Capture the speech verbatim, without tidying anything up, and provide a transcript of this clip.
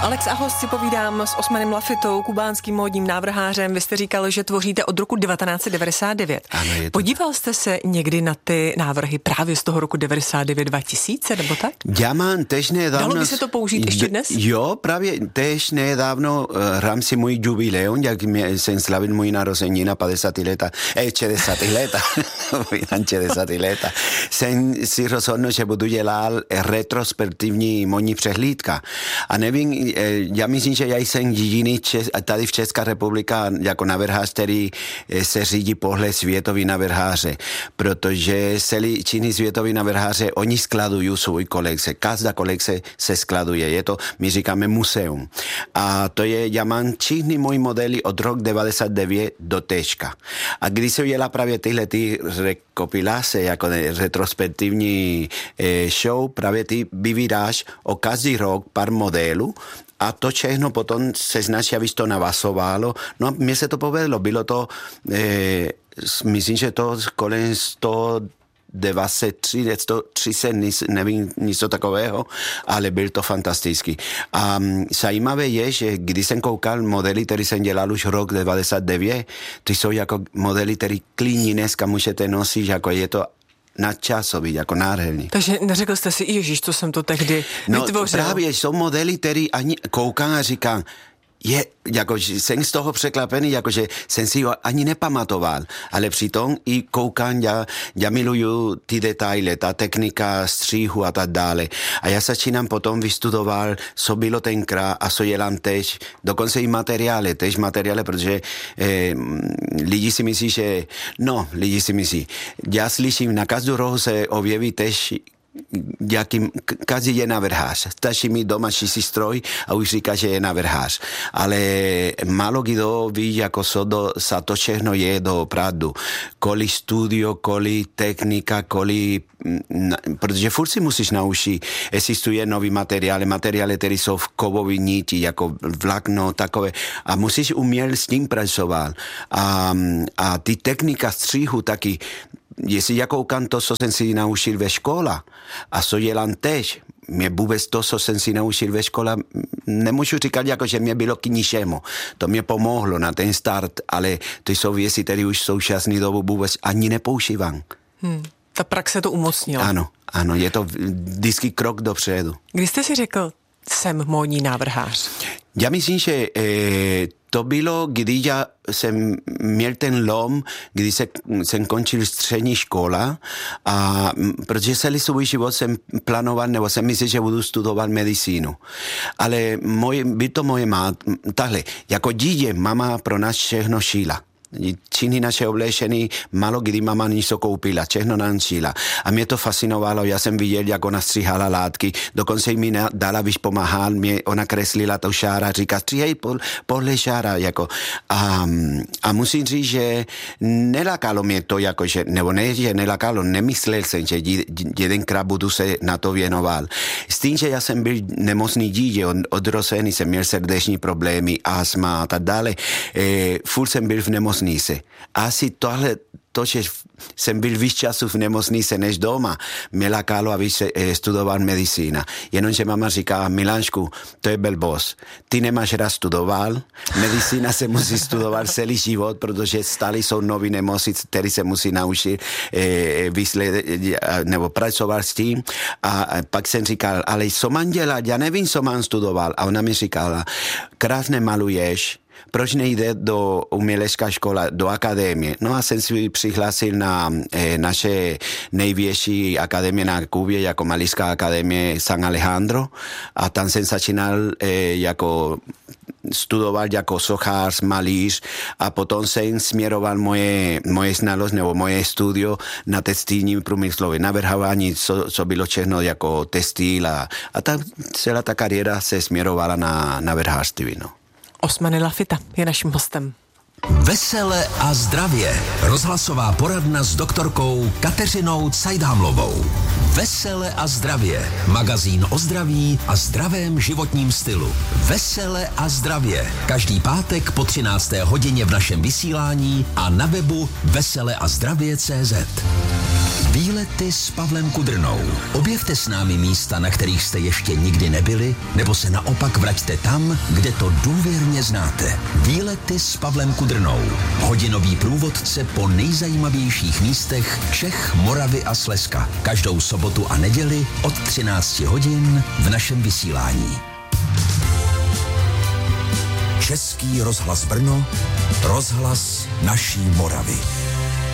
Alex Ahos si povídám s Osmanem Lafitou, kubánským módním návrhářem. Vy jste říkal, že tvoříte od roku devatenáct set devadesát devět. Ano, Podíval jste se někdy na ty návrhy právě z toho roku devadesát devět dva tisíce, nebo tak? Já mám tež nedávno... Dalo by se to použít ještě dnes? Jo, právě tež nedávno uh, hrám si můj jubileum, jak mě, jsem slavil můj narozenina padesát leta, eh, šedesát leta, šedesát leta. Jsem si rozhodl, že budu dělat retrospektivní módní přehlídka. A nevím, eh, já myslím, že já jsem jediný Čes, tady v České republika jako navrhář, který eh, se řídí pohled světový navrháře, protože celý činy světový navrháře, oni skladují svůj kolekce. Každá kolekce se skladuje. Je to, my říkáme muzeum. A to je, já mám všechny moji modely od roku devadesát devět do teďka. A když se udělá právě tyhle ty rekopilace, jako retrospektivní eh, show, právě ty vybíráš o každý rok pár modelů a to všechno potom se snaží, aby to navazovalo. No a mně se to povedlo. Bylo to, eh, myslím, že to kolem sto dvacet tři, sto třicet, nevím, něco takového, ale byl to fantastický. A zajímavé je, že když jsem koukal modely, který jsem dělal už rok devadesát devět, ty jsou jako modely, který klidně dneska můžete nosit, jako je to nadčasový, jako nádherný. Takže neřekl jste si, ježiš, co jsem to tehdy no, vytvořil. No právě jsou modely, který ani koukám a říkám, je, jako, jsem z toho překvapený, jakože jsem si ho ani nepamatoval, ale přitom i koukám, já, já miluju ty detaily, ta technika stříhu a tak dále. A já začínám potom vystudoval, co bylo tenkrát a co dělám teď, dokonce i materiály, teď materiály, protože eh, lidi si myslí, že, no, lidi si myslí, já slyším, na každou rohu se objeví teď jakým, každý je navrhář. Stačí mít doma čistý stroj a už říká, že je navrhář. Ale málo kdo ví, jako co do, za to všechno je doopravdu. Kolik studio, kolik technika, kolik... Protože furt si musíš naučit. Existuje nový materiály, materiály, které jsou v kovové niti, jako vlákno, takové. A musíš umět s tím pracovat. A, a ty technika stříhu taky. Jestli já koukám to, co jsem si naučil ve škole a co dělám teď, mě vůbec to, co jsem si naučil ve škole, nemůžu říkat, jako, že mě bylo k ničemu. To mě pomohlo na ten start, ale to jsou věci, které už v současné dobu vůbec ani nepoužívám. Hmm. Ta praxe to umocnila. Ano, ano, je to vždycky krok dopředu. Kdy jste si řekl, jsem módní návrhář? Já myslím, že eh, to bylo, když já jsem měl ten lom, když se, jsem končil střední škola a protože celý svůj život jsem plánoval, nebo jsem myslel, že budu studovat medicínu. Ale moje, by to moje má, takhle, jako dítě mama pro nás všechno šila. Činy naše oblečení, málo kdy mama něco koupila, všechno nám šila. A mě to fascinovalo, já jsem viděl, jak ona stříhala látky, dokonce mi dala, když pomáhal, mě ona kreslila to šára, říká, stříhej podle šára, jako. A, a musím říct, že nelakalo mě to, jako, že, nebo ne, že nelakalo, nemyslel jsem, že jedenkrát budu se na to věnoval. S tím, že já jsem byl nemocný dítě, od, odrozený jsem měl srdeční problémy, astma a tak dále, e, furt jsem byl v nemocný. Asi tohle, to, že jsem byl víc času v nemocnici než doma, mě lákalo, aby se eh, studoval medicína. Jenomže mama říká, Milášku, to je blbost. Ty nemáš rád studoval, medicína se musí studovat celý život, protože stále jsou nový nemoci, který se musí naučit eh, vysled, nebo pracovat s tím. A pak jsem říkal, ale co mám dělat? Já nevím, co mám studoval. A ona mi říkala, krásně maluješ, proč nejde do umělecká škola, do akademie? No a jsem si přihlásil na eh, naše největší akademie na Kubě, jako Malířská akademie San Alejandro, a tam jsem začínal eh, jako studovat jako sochař, malíř, a potom jsem směroval moje, moje znalost nebo moje studio na textilním průmyslově, navrhování, co, co bylo všechno jako textil, a, a ta, celá ta kariéra se směrovala na navrhářství. No. Osman Lafita je naším hostem. Vesele a zdravě. Rozhlasová poradna s doktorkou Kateřinou Cajdhamlovou. Vesele a zdravě. Magazín o zdraví a zdravém životním stylu. Vesele a zdravě. Každý pátek po třinácté hodině v našem vysílání a na webu veseleazdravě tečka cé zet. Výlety s Pavlem Kudrnou. Objevte s námi místa, na kterých jste ještě nikdy nebyli, nebo se naopak vraťte tam, kde to důvěrně znáte. Výlety s Pavlem Kudrnou. Hodinový průvodce po nejzajímavějších místech Čech, Moravy a Slezska. Každou sobotu a neděli od třinácti hodin v našem vysílání. Český rozhlas Brno, rozhlas naší Moravy.